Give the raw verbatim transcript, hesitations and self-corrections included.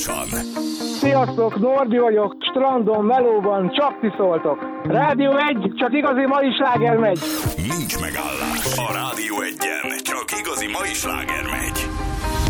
Sziasztok, Norbi vagyok, strandon, melóban, csak ti szóltok. Rádió egy, csak igazi mai sláger megy. Nincs megállás. A Rádió egyen csak igazi mai sláger megy.